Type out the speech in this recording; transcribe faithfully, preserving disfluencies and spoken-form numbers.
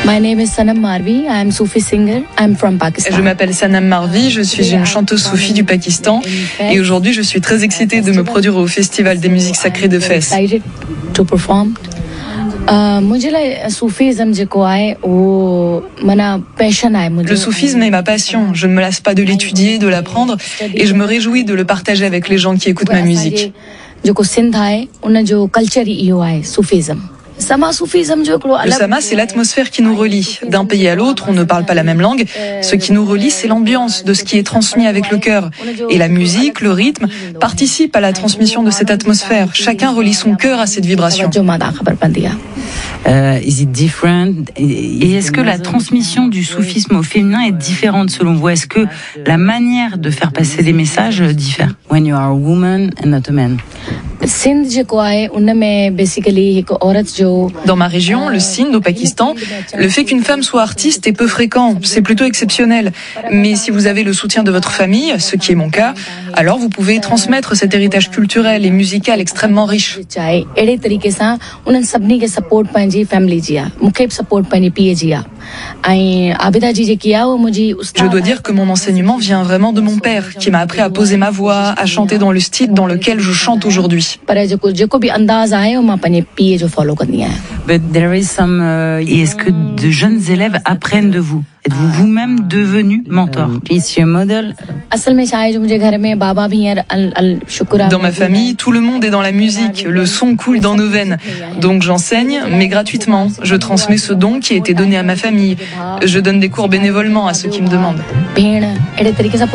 My name is Sanam Marvi. I am Sufi singer. I am from Pakistan. Je m'appelle Sanam Marvi, je suis une chanteuse soufie du Pakistan et aujourd'hui je suis très excitée de me produire au Festival des musiques sacrées de Fès. To perform. Le soufisme est ma passion, je ne me lasse pas de l'étudier, de l'apprendre et je me réjouis de le partager avec les gens qui écoutent ma musique. Le sama, c'est l'atmosphère qui nous relie. D'un pays à l'autre, on ne parle pas la même langue. Ce qui nous relie, c'est l'ambiance de ce qui est transmis avec le cœur. Et la musique, le rythme, participent à la transmission de cette atmosphère. Chacun relie son cœur à cette vibration. Uh, is it different? Et est-ce que la transmission du soufisme au féminin est différente selon vous? Est-ce que la manière de faire passer les messages diffère? When you are a woman and not a man. Dans ma région, le Sindh au Pakistan, le fait qu'une femme soit artiste est peu fréquent, c'est plutôt exceptionnel. Mais si vous avez le soutien de votre famille, ce qui est mon cas, alors vous pouvez transmettre cet héritage culturel et musical extrêmement riche. Je dois dire que mon enseignement vient vraiment de mon père, qui m'a appris à poser ma voix, à chanter dans le style dans lequel je chante aujourd'hui. But there is some, uh, et est-ce que de jeunes élèves apprennent de vous? Êtes-vous vous-même devenu mentor? Is your model? Dans ma famille, tout le monde est dans la musique, le son coule dans nos veines. Donc j'enseigne, mais gratuitement. Je transmets ce don qui a été donné à ma famille. Je donne des cours bénévolement à ceux qui me demandent.